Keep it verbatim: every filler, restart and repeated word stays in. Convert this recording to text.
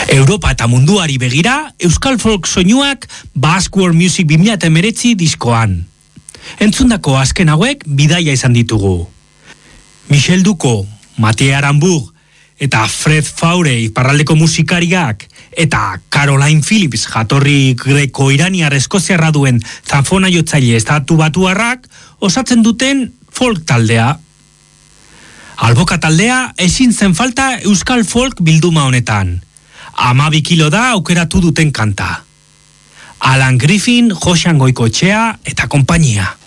Europa eta munduari begira, Euskal Folk soinuak Basque World Music bi mila hemeretzi diskoan. Entzundako azken hauek bidaia izan ditugu. Michel Duko, Mathieu Arambourg eta Fred Faure iparraldeko musikariak eta Caroline Phillips jatorri greko-iraniar eskoziarra duen zanfona jotzaile estatu batuarrak osatzen duten folk taldea. Alboka taldea ezin zen falta Euskal Folk bilduma honetan. Hamabi kilo da aukeratu duten kanta. Alan Griffin, Joxan Goikoetxea eta konpainia.